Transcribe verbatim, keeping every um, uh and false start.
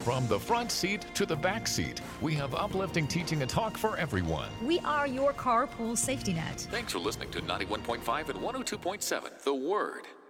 From the front seat to the back seat, we have uplifting teaching and talk for everyone. We are your carpool safety net. Thanks for listening to ninety-one point five and one oh two point seven, The Word.